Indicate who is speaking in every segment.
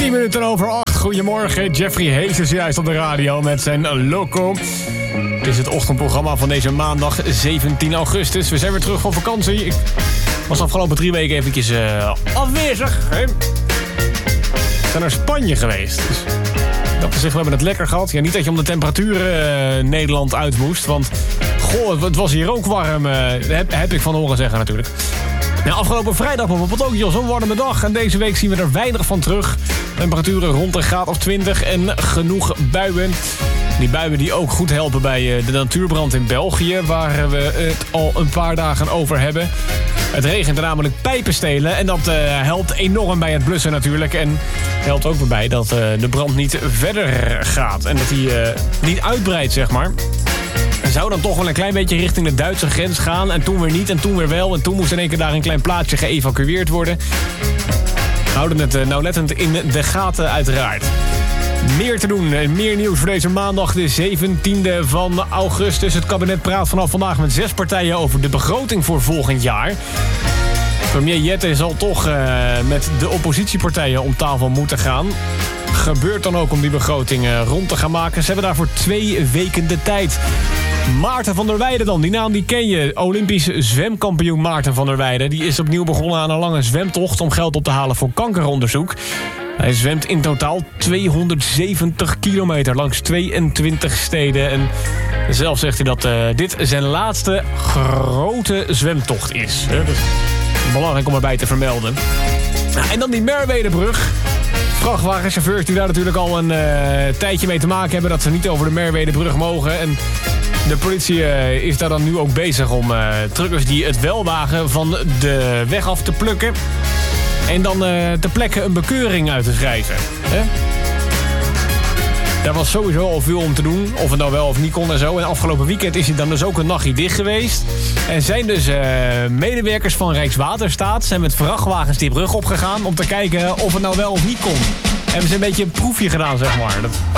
Speaker 1: 10 minuten over 8. Goedemorgen, Jeffrey Hayes is juist op de radio met zijn Loco. Het is het ochtendprogramma van deze maandag 17 augustus. We zijn weer terug van vakantie. Ik was de afgelopen 3 weken eventjes afwezig. Hè? We zijn naar Spanje geweest. Dus dat we hebben het lekker gehad. Ja, niet dat je om de temperaturen Nederland uit moest. Want het was hier ook warm. Heb ik van horen zeggen natuurlijk. Nou, afgelopen vrijdag bijvoorbeeld ook zo'n warme dag. En deze week zien we er weinig van terug. Temperaturen rond een graad of 20 en genoeg buien. Die buien die ook goed helpen bij de natuurbrand in België, waar we het al een paar dagen over hebben. Het regent er namelijk pijpenstelen en dat helpt enorm bij het blussen natuurlijk. En helpt ook erbij dat de brand niet verder gaat en dat hij niet uitbreidt, zeg maar. Hij zou dan toch wel een klein beetje richting de Duitse grens gaan. En toen weer niet en toen weer wel. En toen moest in één keer daar een klein plaatsje geëvacueerd worden. We houden het nauwlettend in de gaten uiteraard. Meer te doen, meer nieuws voor deze maandag, de 17e van augustus. Het kabinet praat vanaf vandaag met 6 partijen over de begroting voor volgend jaar. Premier Jette zal toch met de oppositiepartijen om tafel moeten gaan. Gebeurt dan ook om die begroting rond te gaan maken. Ze hebben daarvoor 2 weken de tijd. Maarten van der Weijden dan, die naam die ken je. Olympisch zwemkampioen Maarten van der Weijden. Die is opnieuw begonnen aan een lange zwemtocht om geld op te halen voor kankeronderzoek. Hij zwemt in totaal 270 kilometer langs 22 steden. En zelf zegt hij dat dit zijn laatste grote zwemtocht is. Dat is belangrijk om erbij te vermelden. En dan die Merwedebrug. Vrachtwagenchauffeurs die daar natuurlijk al een tijdje mee te maken hebben dat ze niet over de Merwedebrug mogen. En de politie is daar dan nu ook bezig om truckers die het wel wagen van de weg af te plukken. En dan ter plekke een bekeuring uit te schrijven. Daar was sowieso al veel om te doen. Of het nou wel of niet kon en zo. En afgelopen weekend is hij dan dus ook een nachtje dicht geweest. En zijn dus medewerkers van Rijkswaterstaat zijn met vrachtwagens die brug opgegaan om te kijken of het nou wel of niet kon. Hebben ze een beetje een proefje gedaan, zeg maar.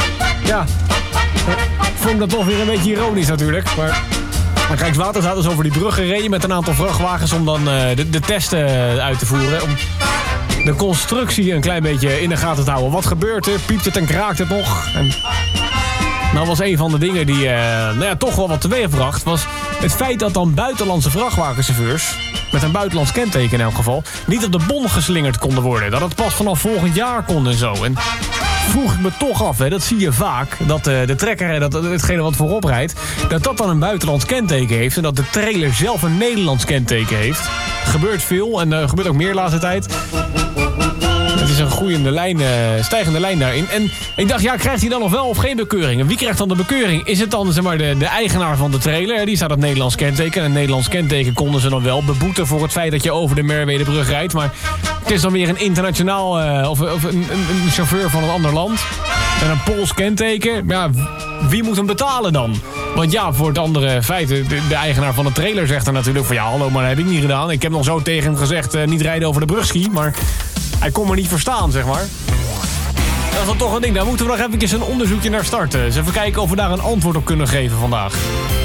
Speaker 1: Ik vond dat toch weer een beetje ironisch natuurlijk. Maar Rijkswaterstaat is over die brug gereden met een aantal vrachtwagens om dan de testen uit te voeren. Om de constructie een klein beetje in de gaten te houden. Wat gebeurt er? Piept het en kraakt het nog? En nou was een van de dingen die toch wel wat teweegbracht, was het feit dat dan buitenlandse vrachtwagenchauffeurs, met een buitenlands kenteken in elk geval, niet op de bon geslingerd konden worden. Dat het pas vanaf volgend jaar kon en zo. En vroeg ik me toch af, dat zie je vaak, dat de trekker, dat hetgene wat voorop rijdt, dat dan een buitenlands kenteken heeft en dat de trailer zelf een Nederlands kenteken heeft. Gebeurt veel en gebeurt ook meer de laatste tijd. Het is een stijgende lijn daarin. En ik dacht, krijgt hij dan nog wel of geen bekeuring? En wie krijgt dan de bekeuring? Is het dan zeg maar de eigenaar van de trailer? Die staat op Nederlands kenteken. En een Nederlands kenteken konden ze dan wel beboeten voor het feit dat je over de Merwedebrug rijdt. Maar het is dan weer een internationaal of een chauffeur van een ander land. En een Pools kenteken. Ja, wie moet hem betalen dan? Want voor het andere feit, de eigenaar van de trailer zegt er natuurlijk van hallo, maar dat heb ik niet gedaan. Ik heb nog zo tegen hem gezegd, niet rijden over de brugski, maar hij kon me niet verstaan, zeg maar. Dat is dan toch een ding, daar moeten we nog even een onderzoekje naar starten. Dus even kijken of we daar een antwoord op kunnen geven vandaag.